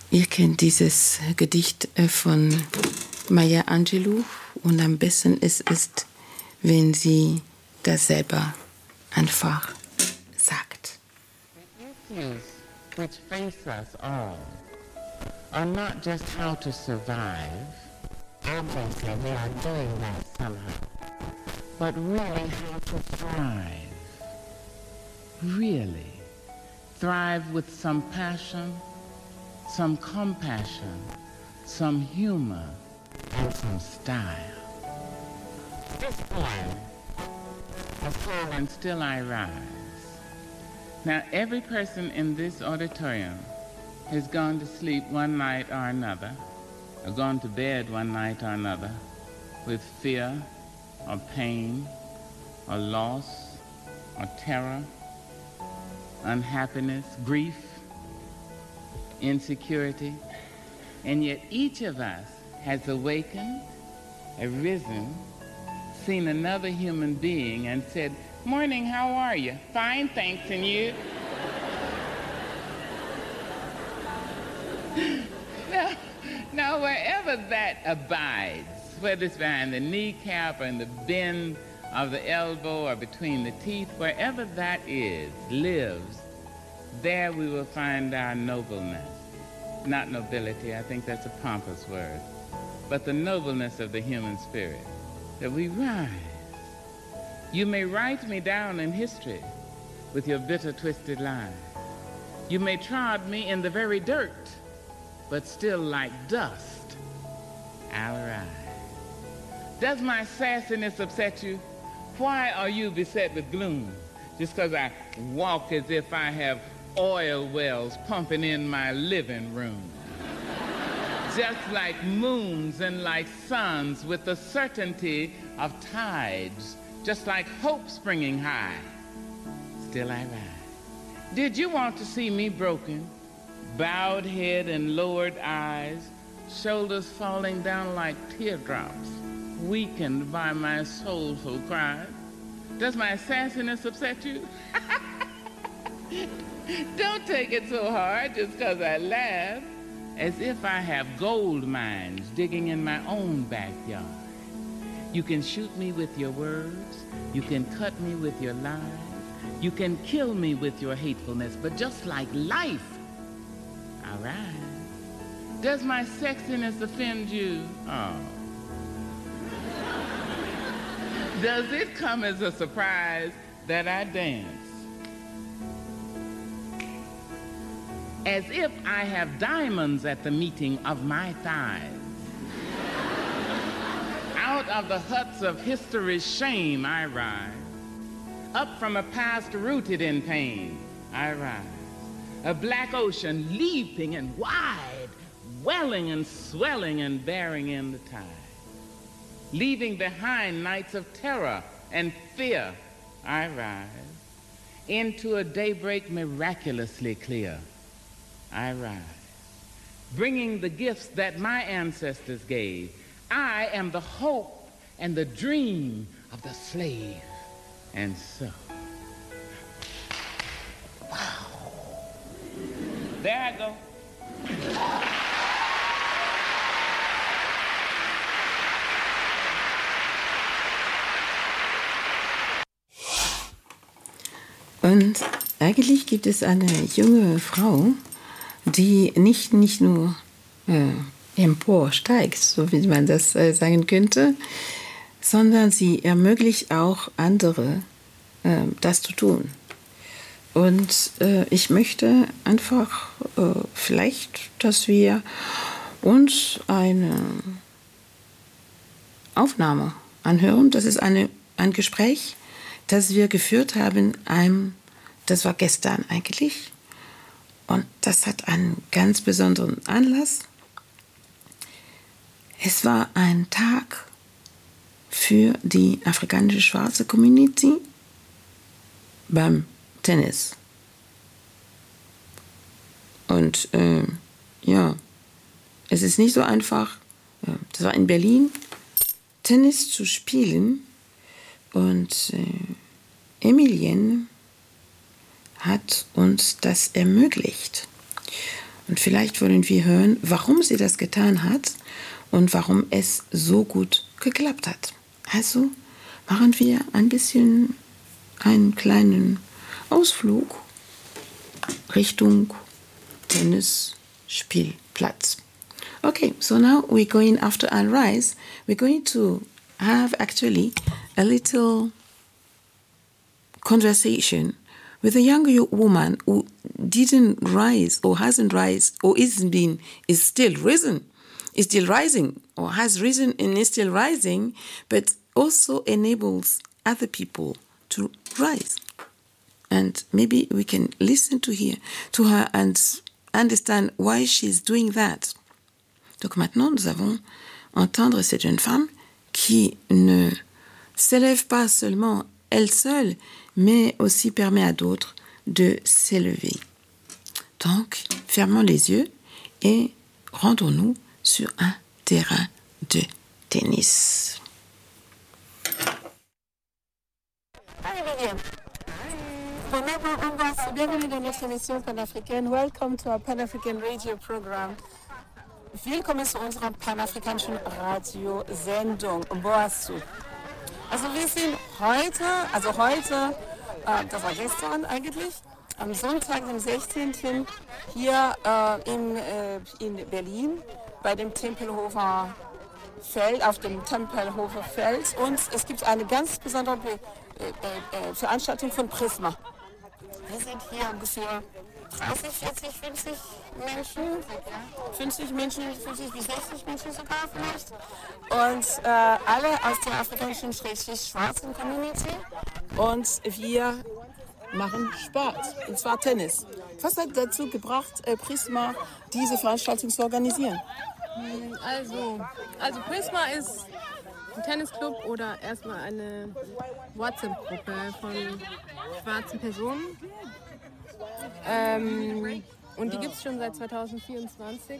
Ihr kennt dieses Gedicht von Maya Angelou und am besten ist es, wenn sie das selber einfach sagt. The issues which face us all are not just how to survive. Obviously, we are doing that somehow. But really how to thrive. Really. Thrive with some passion, some compassion, some humor, and some style. This poem is called And Still I Rise. Now, every person in this auditorium has gone to sleep one night or another, or gone to bed one night or another, with fear, or pain, or loss, or terror, unhappiness, grief, insecurity, and yet each of us has awakened, arisen, seen another human being and said, "Morning, how are you?" "Fine, thanks, and you?" Now, wherever that abides, whether it's behind the kneecap or in the bend of the elbow or between the teeth, wherever that is, lives, there we will find our nobleness. Not nobility, I think that's a pompous word, but the nobleness of the human spirit, that we rise. You may write me down in history with your bitter, twisted lies. You may trod me in the very dirt, but still like dust, I'll rise. Does my sassiness upset you? Why are you beset with gloom? Just because I walk as if I have oil wells pumping in my living room. Just like moons and like suns with the certainty of tides, just like hope springing high, still I rise. Did you want to see me broken, bowed head and lowered eyes, shoulders falling down like teardrops, weakened by my soulful cries? Does my sassiness upset you? Don't take it so hard just because I laugh, as if I have gold mines digging in my own backyard. You can shoot me with your words, you can cut me with your lies, you can kill me with your hatefulness, but just like life, I rise. Does my sexiness offend you? Oh. Does it come as a surprise that I dance? As if I have diamonds at the meeting of my thighs. Out of the huts of history's shame I rise. Up from a past rooted in pain I rise. A black ocean leaping and wide, welling and swelling and bearing in the tide. Leaving behind nights of terror and fear I rise. Into a daybreak miraculously clear I rise, bringing the gifts that my ancestors gave. I am the hope and the dream of the slave. And so, wow. There I go. Und eigentlich gibt es eine junge Frau, die nicht nur emporsteigt, so wie man das sagen könnte, sondern sie ermöglicht auch andere, das zu tun. Und ich möchte einfach vielleicht, dass wir uns eine Aufnahme anhören. Das ist ein Gespräch, das wir geführt haben, das war gestern eigentlich. Und das hat einen ganz besonderen Anlass. Es war ein Tag für die afrikanische schwarze Community beim Tennis. Und es ist nicht so einfach, das war in Berlin, Tennis zu spielen. Und Emilien hat uns das ermöglicht. Und vielleicht wollen wir hören, warum sie das getan hat und warum es so gut geklappt hat. Also machen wir ein bisschen einen kleinen Ausflug Richtung Tennisspielplatz. Okay, so now we're going, after Anne Rice, we're going to have actually a little conversation with a young woman who didn't rise or hasn't rise or is still rising or has risen and is still rising, but also enables other people to rise. And maybe we can listen to her and understand why she's doing that. Donc maintenant, nous allons entendre cette jeune femme qui ne s'élève pas seulement elle seule, mais aussi permet à d'autres de s'élever. Donc, fermons les yeux et rendons-nous sur un terrain de tennis. Bienvenue dans notre émission panafricaine. Welcome to our Pan-African Radio Program. Willkommen zu unserer panafrikanischen Radiosendung Boasu. Also wir sind heute, das war gestern eigentlich, am Sonntag, dem 16. hier in Berlin bei dem Tempelhofer Feld, auf dem Tempelhofer Feld, und es gibt eine ganz besondere Veranstaltung von Prisma. Wir sind hier ungefähr 30, 40, 50 Menschen, 50 bis 60 Menschen sogar vielleicht. Und alle aus der afrikanischen schwarzen Community. Und wir machen Sport, und zwar Tennis. Was hat dazu gebracht, Prisma diese Veranstaltung zu organisieren? Also Prisma ist ein Tennisclub oder erstmal eine WhatsApp-Gruppe von schwarzen Personen. Und die gibt es schon seit 2024.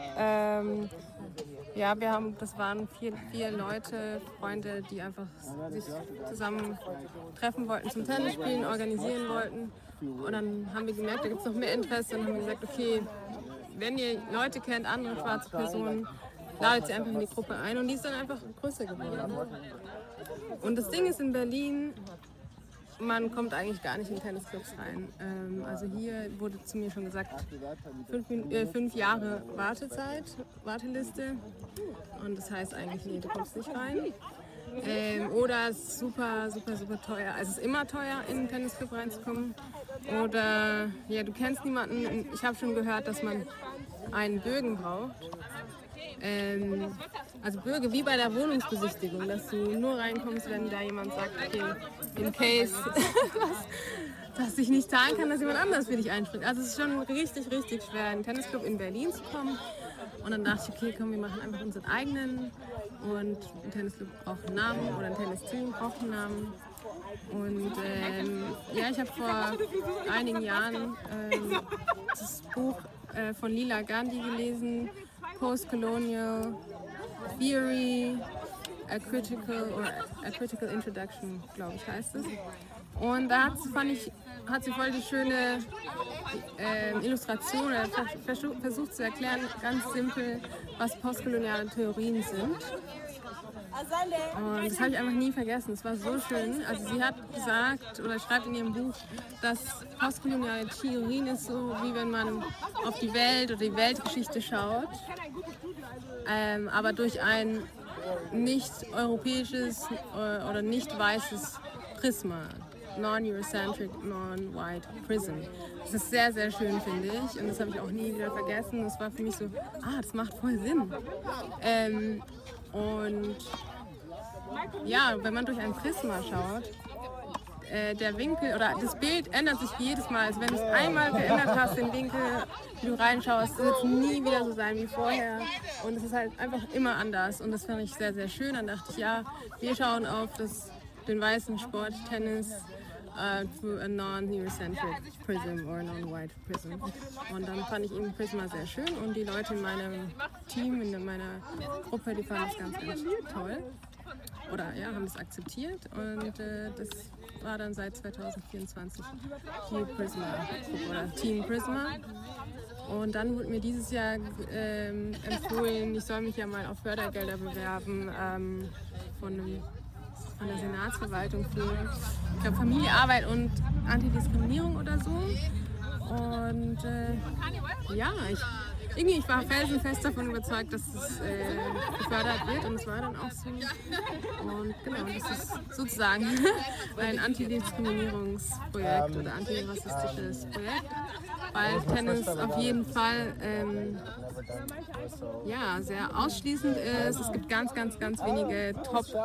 Das waren vier Leute, Freunde, die einfach sich zusammen treffen wollten, zum Tennis spielen, organisieren wollten. Und dann haben wir gemerkt, da gibt es noch mehr Interesse, und haben wir gesagt, okay, wenn ihr Leute kennt, andere schwarze Personen, ladet sie einfach in die Gruppe ein, und die ist dann einfach größer geworden. Und das Ding ist, in Berlin, man kommt eigentlich gar nicht in Tennisclubs rein. Also hier wurde zu mir schon gesagt, 5 Jahre Warteliste, und das heißt eigentlich, nee, du kommst nicht rein. Oder es ist super, super, super teuer. Also es ist immer teuer, in einen Tennisclub reinzukommen. Oder ja, du kennst niemanden. Ich habe schon gehört, dass man einen Bögen braucht. Also Bürger wie bei der Wohnungsbesichtigung, dass du nur reinkommst, wenn da jemand sagt, okay, in case, dass ich nicht zahlen kann, dass jemand anders für dich einspringt. Also es ist schon richtig, richtig schwer, in einen Tennisclub in Berlin zu kommen. Und dann dachte ich, okay, komm, wir machen einfach unseren eigenen. Und ein Tennisclub braucht einen Namen, oder ein Tennisteam braucht einen Namen. Und ich habe vor einigen Jahren das Buch von Lila Gandhi gelesen, Post-Colonial Theory, a critical Introduction, glaube ich, heißt es. Und da hat sie voll die schöne Illustration, oder versucht zu erklären, ganz simpel, was postkoloniale Theorien sind. Und das habe ich einfach nie vergessen. Es war so schön. Also sie hat gesagt, oder schreibt in ihrem Buch, dass postkoloniale Theorien ist so, wie wenn man auf die Welt oder die Weltgeschichte schaut, aber durch ein nicht europäisches oder nicht weißes Prisma. Non-Eurocentric, non-white prism. Das ist sehr, sehr schön, finde ich. Und das habe ich auch nie wieder vergessen. Das war für mich so, das macht voll Sinn. Und ja, wenn man durch ein Prisma schaut, der Winkel oder das Bild ändert sich jedes Mal. Also wenn du es einmal geändert hast, den Winkel, wie du reinschaust, wird es nie wieder so sein wie vorher. Und es ist halt einfach immer anders. Und das fand ich sehr, sehr schön. Dann dachte ich, ja, wir schauen auf den weißen Sport, Tennis, through a non-Eurocentric prism or non-white prism. Und dann fand ich eben Prisma sehr schön, und die Leute in meinem Team, in meiner Gruppe, die fanden es ganz, ganz toll. Oder ja, haben es akzeptiert, und das war dann seit 2024 die Prisma oder Team Prisma. Und dann wurde mir dieses Jahr empfohlen, ich soll mich ja mal auf Fördergelder bewerben von der Senatsverwaltung für, ich glaube, Familie, Arbeit und Antidiskriminierung oder so. Und ich war felsenfest davon überzeugt, dass es gefördert wird, und es war dann auch so. Und genau, das ist sozusagen ein Antidiskriminierungsprojekt oder antirassistisches Projekt, weil Tennis auf jeden Fall sehr ausschließend ist. Es gibt ganz, ganz, ganz wenige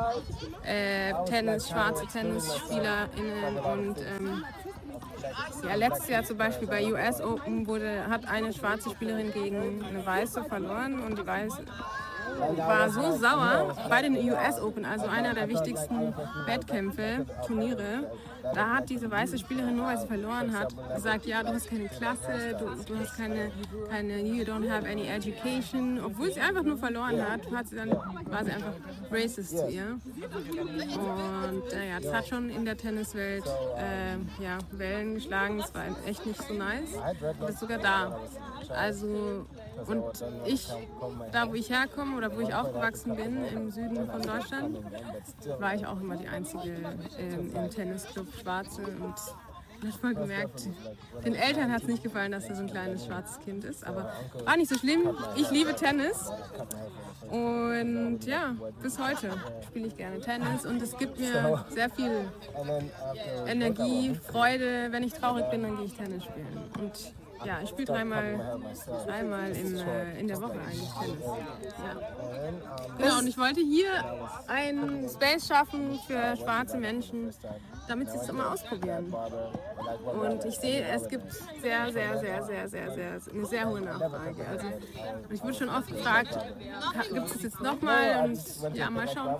schwarze TennisspielerInnen und letztes Jahr zum Beispiel bei US Open hat eine schwarze Spielerin gegen eine Weiße verloren, und die Weiße war so sauer bei den US Open, also einer der wichtigsten Wettkämpfe, Turniere. Da hat diese weiße Spielerin, nur weil sie verloren hat, gesagt, ja, du hast keine Klasse, du hast keine, you don't have any education. Obwohl sie einfach nur verloren hat, war sie einfach racist zu ihr. Und das hat schon in der Tenniswelt Wellen geschlagen. Das war echt nicht so nice. Aber ist sogar da. Also, und da wo ich herkomme oder wo ich aufgewachsen bin, im Süden von Deutschland, war ich auch immer die Einzige im Tennisclub Schwarze, und man hat voll gemerkt, den Eltern hat es nicht gefallen, dass da so ein kleines schwarzes Kind ist, aber war nicht so schlimm. Ich liebe Tennis und bis heute spiele ich gerne Tennis, und es gibt mir sehr viel Energie, Freude. Wenn ich traurig bin, dann gehe ich Tennis spielen. Und ich spiele dreimal in der Woche eigentlich Tennis. Ja. Genau, und ich wollte hier einen Space schaffen für schwarze Menschen, damit sie es mal ausprobieren. Und ich sehe, es gibt eine sehr hohe Nachfrage. Also ich wurde schon oft gefragt, gibt es das jetzt nochmal? Und mal schauen.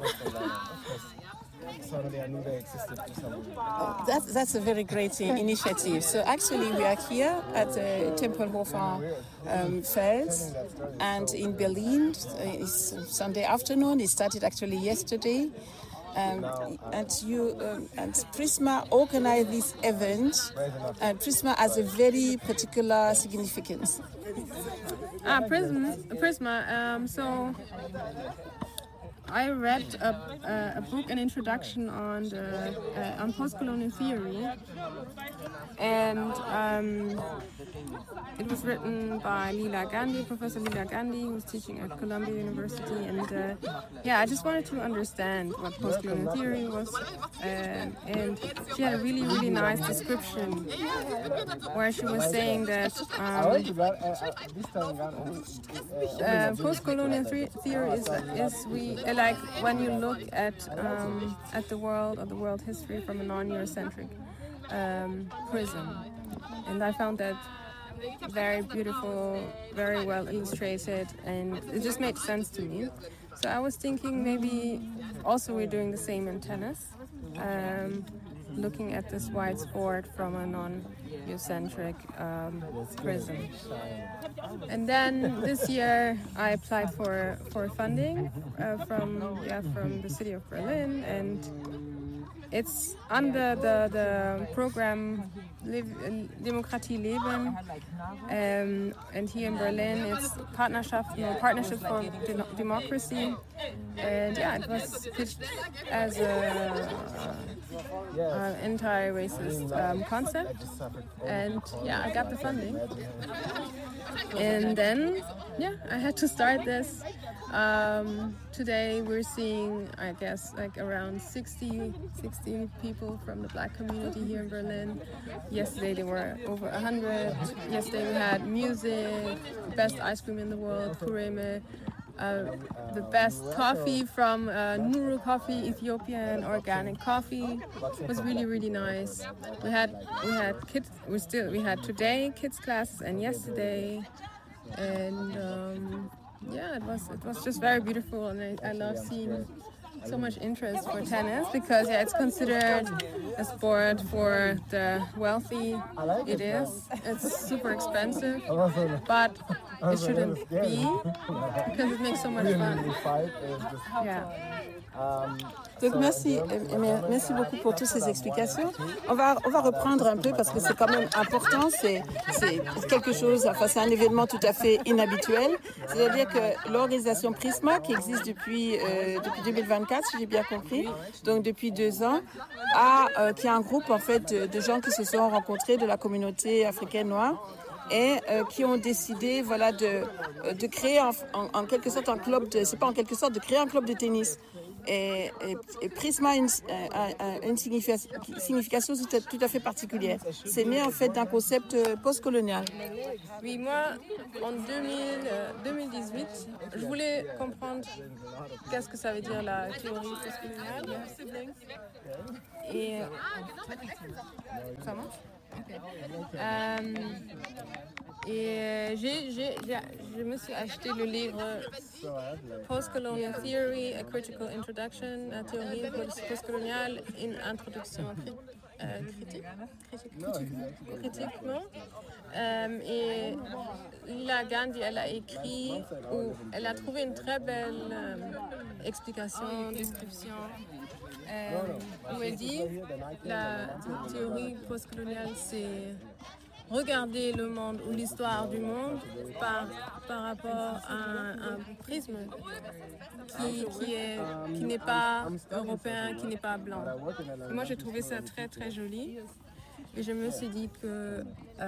That's a very great initiative. So actually we are here at the Tempelhofer Feld, and in Berlin it's Sunday afternoon. It started actually yesterday. And Prisma organized this event, and Prisma has a very particular significance. Prisma. So I read a book, an introduction on post-colonial theory, and it was written by Professor Leela Gandhi, who's teaching at Columbia University, and I just wanted to understand what post-colonial theory was, and she had a really, really nice description where she was saying that post-colonial theory is like when you look at the world or the world history from a non-Eurocentric prism, and I found that very beautiful, very well illustrated, and it just made sense to me. So I was thinking maybe also we're doing the same in tennis, looking at this wide sport from a non-Eurocentric prism. And then this year I applied for funding from the city of Berlin, and it's under the program Demokratie Leben, and here in Berlin it's Partnership for Democracy, and it was pitched as an anti-racist concept, and I got the funding, and then I had to start this. Today we're seeing, I guess, like around 60 people from the black community here in Berlin. Yesterday there were over 100. Yesterday we had music, best ice cream in the world, Kureme, the best coffee from Nuru Coffee, Ethiopian organic coffee. It was really, really nice. We had kids. We had today kids classes and yesterday, and it was just very beautiful, and I love seeing so much interest for tennis because it's considered a sport for the wealthy. It's super expensive, but it shouldn't be, because it makes so much fun. Yeah. Donc merci beaucoup pour toutes ces explications. On va reprendre un peu parce que c'est quand même important. C'est quelque chose, enfin c'est un événement tout à fait inhabituel. C'est-à-dire que l'organisation Prisma, qui existe depuis 2024, si j'ai bien compris, donc depuis 2 ans, qui est un groupe en fait de gens qui se sont rencontrés de la communauté africaine noire. Et qui ont décidé de créer en quelque sorte un club de créer un club de tennis. Et Prisma a une signification tout à fait particulière. C'est né en fait d'un concept postcolonial. Oui, moi, en 2018, je voulais comprendre qu'est-ce que ça veut dire la théorie postcoloniale. Et ça marche? Et je me suis acheté le livre Postcolonial Theory, A Critical Introduction, la théorie postcoloniale, une introduction critiquement. Et Lila Gandhi, elle a écrit, ou elle a trouvé une très belle explication, description, où elle dit la théorie postcoloniale, c'est regarder le monde ou l'histoire du monde par rapport à un prisme qui n'est pas européen, qui n'est pas blanc. Et moi, j'ai trouvé ça très, très joli. Et je me suis dit que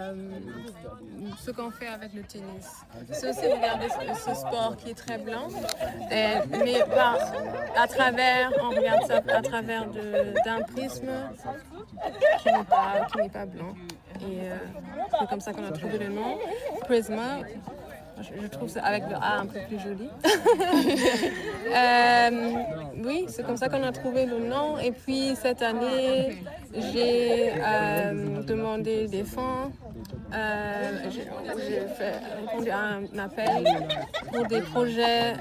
ce qu'on fait avec le tennis, c'est aussi regarder ce sport qui est très blanc, mais on regarde ça à travers d'un prisme qui n'est pas blanc. Et c'est comme ça qu'on a trouvé le nom, Prisma. Je trouve ça avec le A un peu plus joli. Oui, c'est comme ça qu'on a trouvé le nom. Et puis cette année, j'ai demandé des fonds. J'ai répondu à un appel pour des projets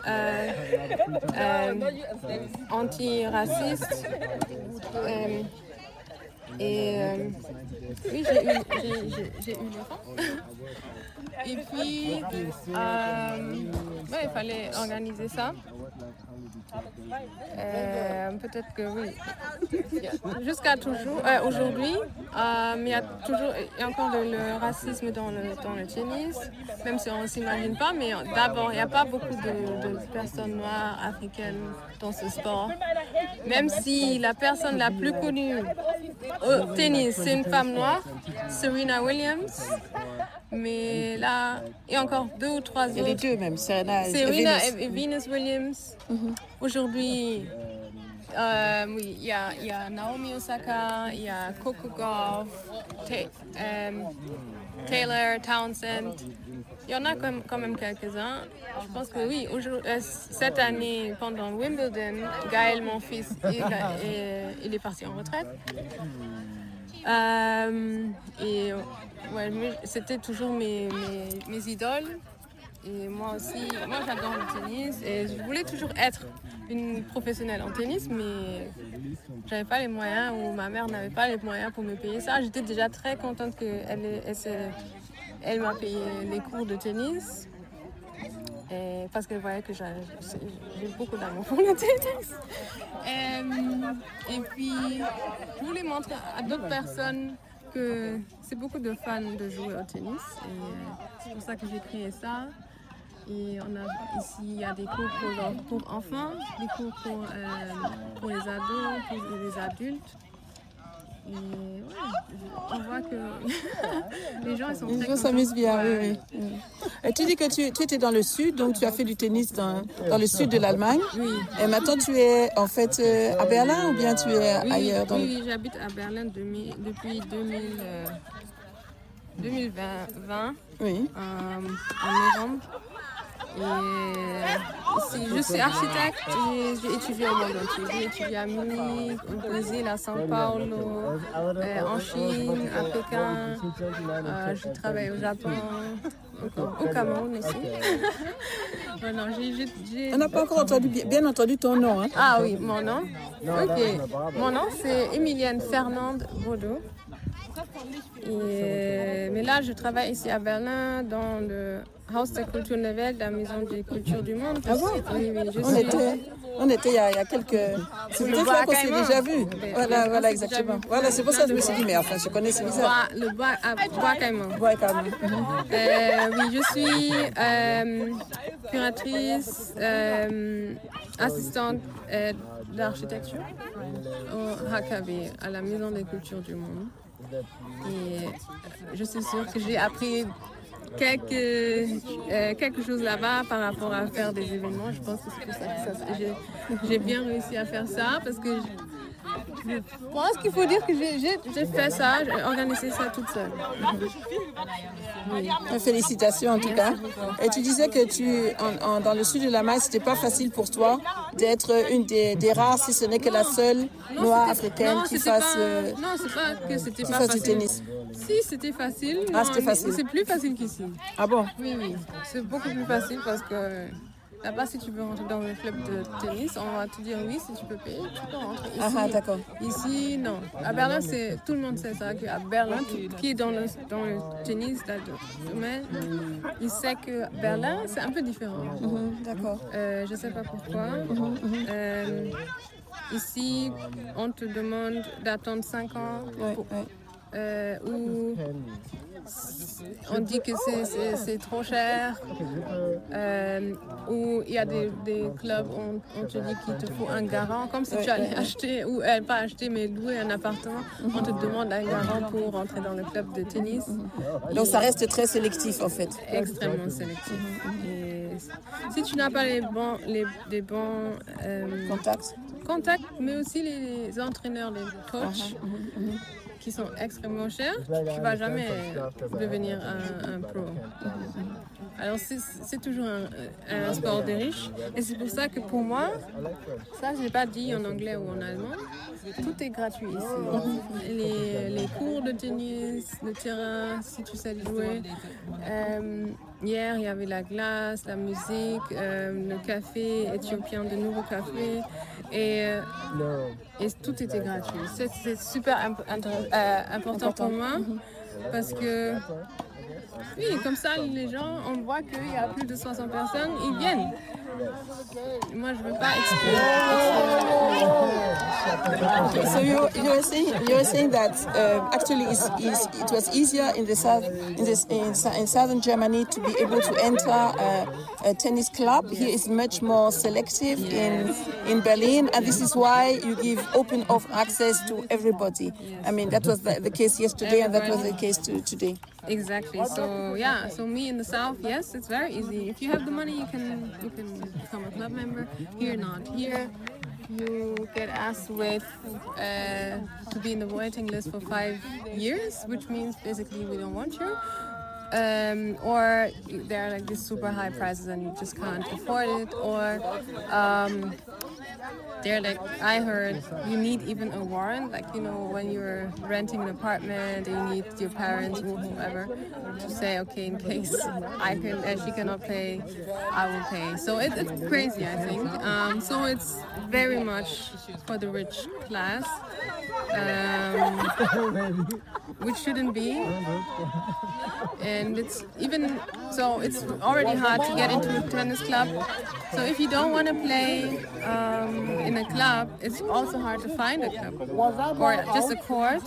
antiracistes. Oui, j'ai eu les fonds. Et puis, il fallait organiser ça. Peut-être que oui. Jusqu'à aujourd'hui, il y a encore le racisme dans le tennis, même si on ne s'imagine pas. Mais d'abord, il n'y a pas beaucoup de personnes noires africaines dans ce sport. Même si la personne la plus connue au tennis, c'est une femme noire, Serena Williams. Mais là, il y a encore 2 ou 3 autres. Et les deux même, Serena et Venus Williams. Mm-hmm. Aujourd'hui, oui, il y a Naomi Osaka, il y a Coco Gauff, Taylor Townsend. Il y en a quand même quelques-uns. Je pense que oui, cette année, pendant Wimbledon, Gaël, mon fils, il est parti en retraite. Et ouais, c'était toujours mes idoles. Et moi aussi, j'adore le tennis. Et je voulais toujours être une professionnelle en tennis, mais j'avais pas les moyens, ou ma mère n'avait pas les moyens pour me payer ça. J'étais déjà très contente qu'elle m'a payé les cours de tennis. Parce qu'elle voyait que j'ai beaucoup d'amour pour le tennis. Et puis, je voulais montrer à d'autres personnes que c'est beaucoup de fun de jouer au tennis. Et c'est pour ça que j'ai créé ça. Et ici, il y a des cours pour enfants, des cours pour les ados, pour les adultes. Et ouais, on voit que les gens ils sont très contents. Les gens s'amusent bien, oui. Et tu dis que tu étais dans le sud, donc tu as fait du tennis dans le sud de l'Allemagne. Oui. Et maintenant tu es en fait à Berlin ou bien tu es ailleurs Oui, j'habite à Berlin depuis 2020, oui. En novembre. Et je suis architecte, j'ai étudié au monde entier. J'ai étudié à Munich, au Brésil, à São Paulo, en Chine, à Pékin. J'ai travaillé au Japon, au Cameroun aussi. On n'a pas encore bien entendu ton nom. Hein? Ah oui, mon nom. Ok. Mon nom, c'est Emilienne Fernande Baudot. Mais là, je travaille ici à Berlin dans le Haus der Kulturen der Welt, la Maison des Cultures du Monde. Ah bon? Oui, On était il y a quelques... C'est peut-être là qu'on s'est déjà vu. Voilà, exactement. Voilà, c'est pour ça que je me suis dit, mais enfin, je connais ce visage. Le Bois Caïman. Bois Caïman. Oui, je suis curatrice, assistante d'architecture au HKB, à la Maison des Cultures du Monde. Et je suis sûre que j'ai appris quelque chose là-bas par rapport à faire des événements. Je pense que c'est pour ça que j'ai bien réussi à faire ça parce que je pense qu'il faut dire que j'ai fait ça, j'ai organisé ça toute seule. Oui. Félicitations en tout cas. Et tu disais que dans le sud de la Malle, c'était pas facile pour toi d'être une des rares, si ce n'est que la seule noire africaine qui fasse non, c'est pas que c'était pas facile. Du tennis. Si, c'était facile. Ah, c'était facile. C'est plus facile qu'ici. Ah bon? Oui. C'est beaucoup plus facile parce que là-bas, si tu veux rentrer dans le club de tennis, on va te dire oui, si tu peux payer, tu peux rentrer. Ici, d'accord. Ici, non. À Berlin, tout le monde sait ça, qu'à Berlin, qui est dans le tennis, là, domaine, il sait que Berlin, c'est un peu différent. D'accord. Je ne sais pas pourquoi. Ici, on te demande d'attendre 5 ans. Ou on dit que c'est trop cher, ou il y a des clubs où on te dit qu'il te faut un garant, comme si tu allais acheter, ou pas acheter, mais louer un appartement, on te demande un garant pour rentrer dans le club de tennis. Donc ça reste très sélectif en fait. Extrêmement sélectif. Et si tu n'as pas les bons contacts, mais aussi les entraîneurs, les coachs, qui sont extrêmement chers, tu ne vas jamais devenir un pro. Alors c'est toujours un sport de riches. Et c'est pour ça que pour moi, ça je n'ai pas dit en anglais ou en allemand, tout est gratuit ici. Les cours de tennis, le terrain, si tu sais jouer. Hier, il y avait la glace, la musique, le café éthiopien, de nouveaux cafés. Et tout était gratuit. C'est super important pour moi parce que, oui, comme ça, les gens, on voit qu'il y a plus de 60 personnes, ils viennent. Moi, je ne veux pas expliquer. So you were saying that actually it was easier in the south in southern Germany to be able to enter a tennis club. Here is much more selective in Berlin, and this is why you give open access to everybody. I mean that was the case yesterday, and that was the case today. Exactly. So me in the south, yes, it's very easy. If you have the money, you can become a club member. Here, not. Here, you get asked to wait to be in the waiting list for 5 years, which means basically we don't want you. Or there are like these super high prices and you just can't afford it. Or they're like, I heard you need even a warrant, like, you know, when you're renting an apartment and you need your parents or whoever to say, okay, in case she cannot pay, I will pay. So it's crazy, I think. So it's very much for the rich class, which shouldn't be. And it's already hard to get into a tennis club. So if you don't want to play in a club, it's also hard to find a club or just a court.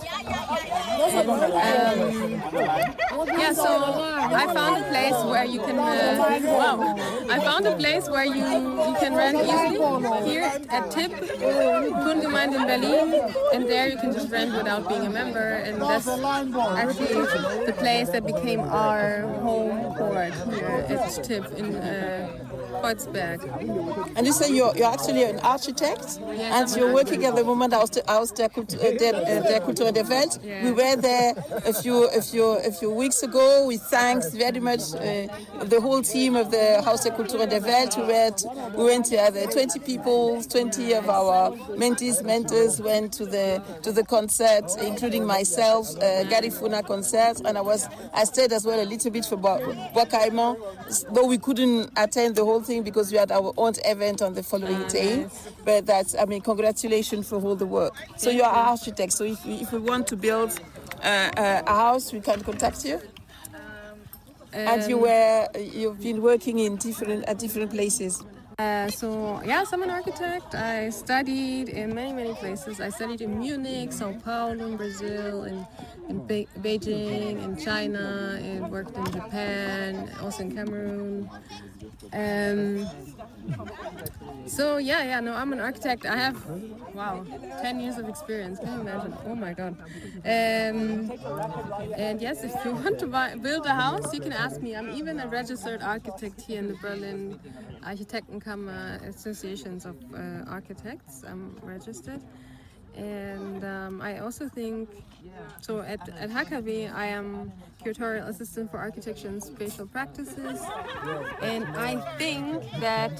So I found a place where you can. I found a place where you can rent easily here at TIP, Kungemeinde in Berlin, and there you can just rent without being a member. And that's actually the place that became our home court here at TIP in Kreuzberg. And you say you're actually an architect, and you're working at the moment Haus der Kulturen der Welt. We were there a few weeks ago. We thanked very much the whole team of the Haus der Kulturen der Welt. We went together, 20 people, 20 of our mentees, mentors went to the concert, including myself, Garifuna concert, and I stayed as well a little bit for Bois Caïman, though we couldn't attend the whole thing because we had our own event on the following day. But congratulations for all the work. So you are architects. So if we want to build a house, we can contact you. And you've been working in different places. So yes, I'm an architect. I studied in many places. I studied in Munich, Sao Paulo, in Brazil, in Beijing, in China, and worked in Japan, also in Cameroon. So I'm an architect. I have 10 years of experience. Can you imagine? Oh my god. And yes, if you want to build a house, you can ask me. I'm even a registered architect here in the Berlin Architektenkammer Associations of Architects. I'm registered. And I also think, so at HKW I am curatorial assistant for architecture and spatial practices, and I think that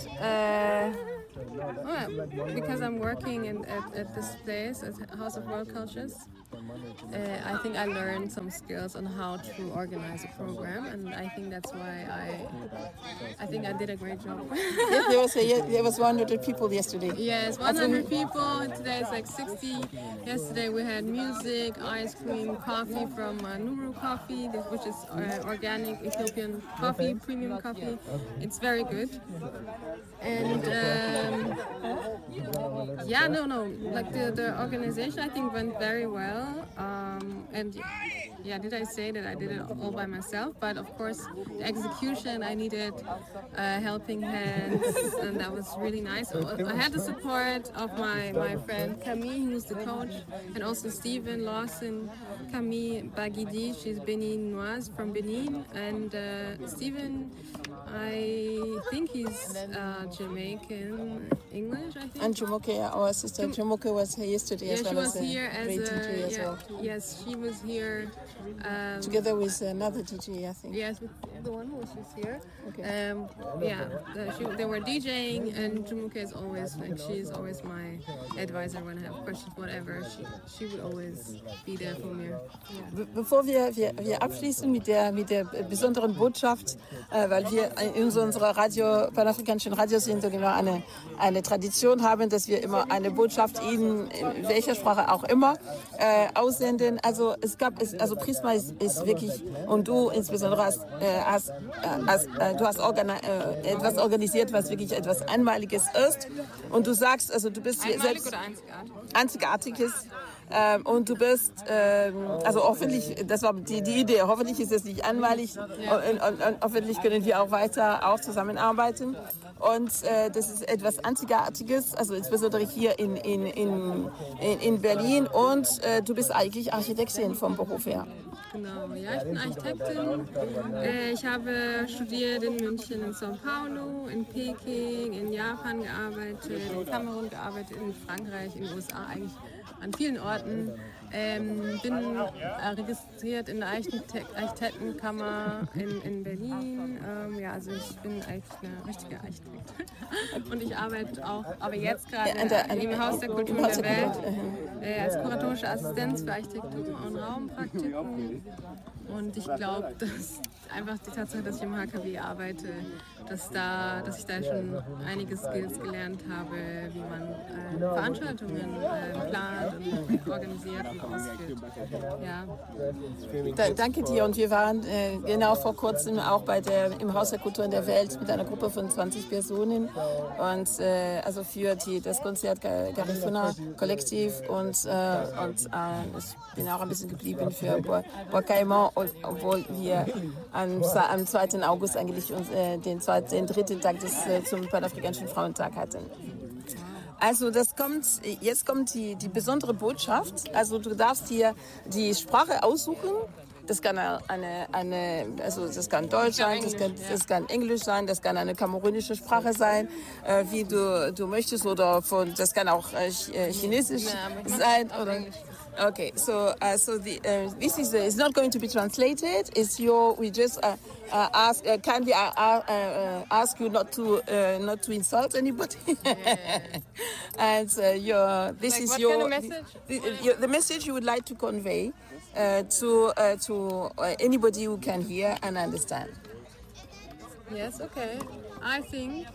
because I'm working at this place, at House of World Cultures, I think I learned some skills on how to organize a program, and I think that's why I think I did a great job. There was 100 people yesterday. Yes, 100 people. Today it's like 60. Yesterday we had music, ice cream, coffee from Nuru Coffee, which is organic Ethiopian coffee, premium coffee. It's very good. And like the organization I think went very well. And did I say that I did it all by myself? But of course, the execution, I needed helping hands, and that was really nice. I had the support of my friend Camille, who's the coach, and also Stephen Lawson, Camille Bagidi, she's Beninoise from Benin, and Stephen, I think he's Jamaican English, I think. And Jumoke, our sister Jumoke was here yesterday as well. She was here as DJ as well. Yes, she was here. Together with another DJ, I think. Yes, with the one who was just here. Okay. They were DJing, and Jumuke is always she's always my advisor when I have questions, whatever. She would always be there for me. Yeah. Bevor wir abschließen mit der besonderen Botschaft, weil wir in unserer panafrikanischen Radiosendung immer eine Tradition haben, dass wir immer eine Botschaft in welcher Sprache auch immer aussenden. Also Prisma ist wirklich, und du insbesondere hast etwas organisiert, was wirklich etwas Einmaliges ist. Und du sagst, also du bist selbst oder Einzigartiges. Und du bist, also hoffentlich, das war die Idee, hoffentlich ist es nicht einmalig und hoffentlich können wir auch weiter zusammenarbeiten. Und das ist etwas Einzigartiges, also insbesondere hier in Berlin. Und du bist eigentlich Architektin vom Beruf her. Genau, ja, ich bin Architektin. Ich habe studiert in München, in Sao Paulo, in Peking, in Japan gearbeitet, in Kamerun gearbeitet, in Frankreich, in den USA, eigentlich an vielen Orten. Bin registriert in der Architektenkammer in Berlin. Also ich bin eigentlich eine richtige Architektin. Und ich arbeite auch, aber jetzt gerade im Haus der Kultur der Welt als kuratorische Assistenz für Architektur und Raumpraktikum. Und ich glaube, dass einfach die Tatsache, dass ich im HKW arbeite, dass ich da schon einige Skills gelernt habe, wie man Veranstaltungen plant und organisiert und ausführt. Ja. Danke dir. Und wir waren genau vor kurzem auch im Haus der Kultur in der Welt mit einer Gruppe von 20 Personen und also für das Konzert Garifuna Kollektiv und ich bin auch ein bisschen geblieben für Bois-Caïman, obwohl wir am 2. August eigentlich den dritten Tag zum Panafrikanischen Frauentag hatten. Also jetzt kommt die besondere Botschaft. Also du darfst dir die Sprache aussuchen. Das kann das kann Deutsch sein, das kann Englisch sein, das kann eine kamerunische Sprache sein, wie du möchtest, oder das kann auch Chinesisch sein oder. Okay, so this is not going to be translated. We just kindly ask you not to insult anybody. And this is your message? The message you would like to convey to anybody who can hear and understand. Yes, okay. I think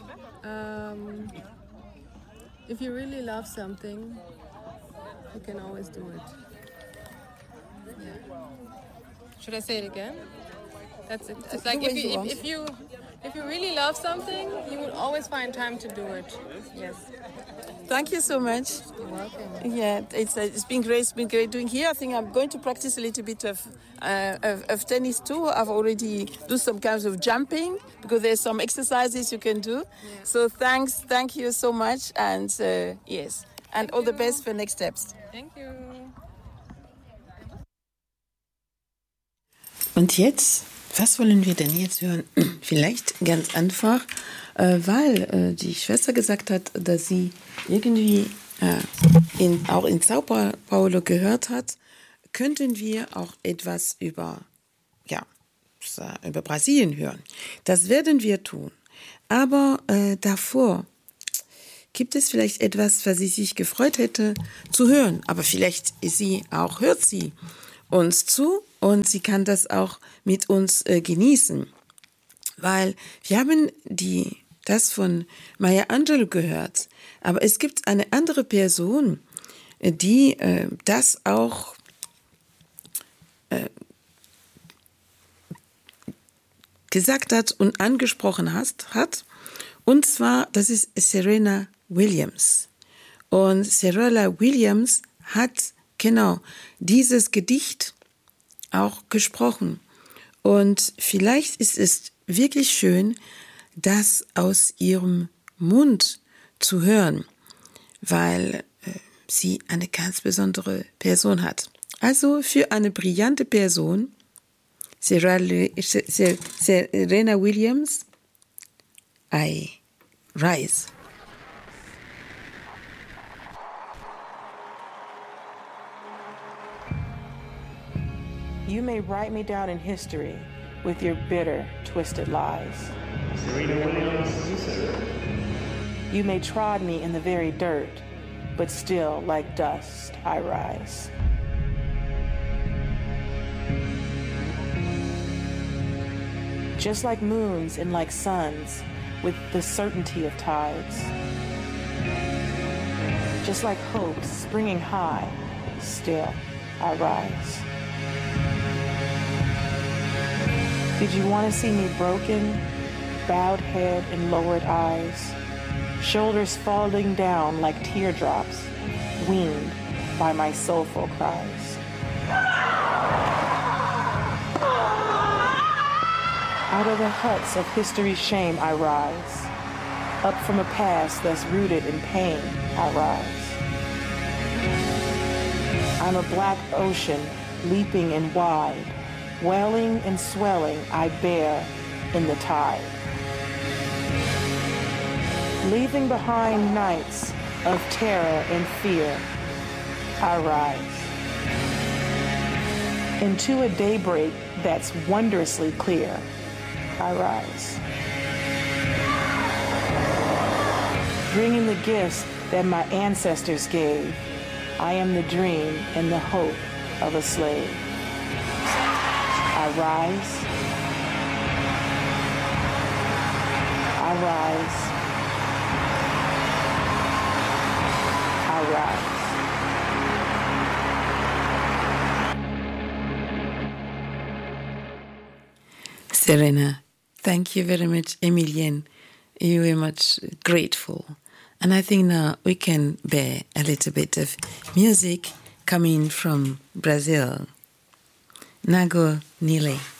if you really love something, you can always do it. Should I say it again? That's it. It's The like way you want. if you really love something, you will always find time to do it. Yes. Thank you so much. You're welcome. Yeah, it's been great. It's been great doing here. I think I'm going to practice a little bit of tennis too. I've already do some kinds of jumping because there's some exercises you can do. Yeah. So thank you so much, and yes, and all the best for next steps. Thank you. Und jetzt, was wollen wir denn jetzt hören? Vielleicht ganz einfach, weil die Schwester gesagt hat, dass sie irgendwie auch in Sao Paulo gehört hat, könnten wir auch etwas über Brasilien hören. Das werden wir tun. Aber davor gibt es vielleicht etwas, was sie sich gefreut hätte zu hören. Aber vielleicht hört sie uns zu und sie kann das auch mit uns genießen. Weil wir haben das von Maya Angelou gehört. Aber es gibt eine andere Person, die das auch gesagt hat und angesprochen hat. Und zwar, das ist Serena Williams. Und Serena Williams hat genau dieses Gedicht auch gesprochen. Und vielleicht ist es wirklich schön, das aus ihrem Mund zu hören, weil sie eine ganz besondere Person hat. Also für eine brillante Person, Serena Williams, I rise. You may write me down in history with your bitter, twisted lies. Serena Williams, You may trod me in the very dirt, but still, like dust, I rise. Just like moons and like suns, with the certainty of tides. Just like hope springing high, still, I rise. Did you want to see me broken, bowed head and lowered eyes, shoulders falling down like teardrops, weaned by my soulful cries? Out of the huts of history's shame I rise, up from a past that's rooted in pain I rise. I'm a black ocean leaping and wide, welling and swelling I bear in the tide. Leaving behind nights of terror and fear, I rise. Into a daybreak that's wondrously clear, I rise. Bringing the gifts that my ancestors gave, I am the dream and the hope of a slave. I rise. I rise. I rise. Serena, thank you very much, Emilienne. You were much grateful. And I think now we can bear a little bit of music coming from Brazil. Nago Nile.